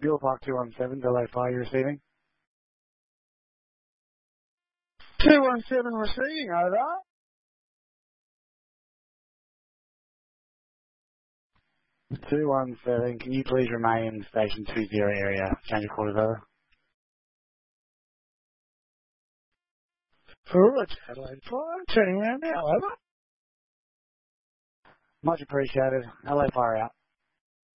Buell Park 217, Delay Fire, you're receiving? 217 receiving, over. 217, can you please remain in station 20 area? Change your quarters over. Roger, Adelaide Fire, turning around now, over. Much appreciated. LA Fire out.